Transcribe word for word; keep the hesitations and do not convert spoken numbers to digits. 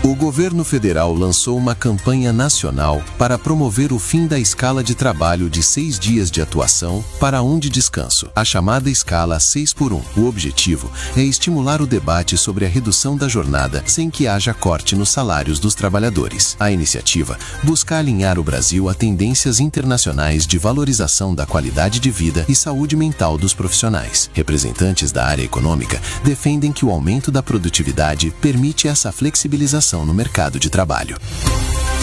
O governo federal lançou uma campanha nacional para promover o fim da escala de trabalho de seis dias de atuação para um de descanso, a chamada escala seis por um. O objetivo é estimular o debate sobre a redução da jornada sem que haja corte nos salários dos trabalhadores. A iniciativa busca alinhar o Brasil a tendências internacionais de valorização da qualidade de vida e saúde mental dos profissionais. Representantes da área econômica defendem que o aumento da produtividade permite essa flexibilização no mercado de trabalho.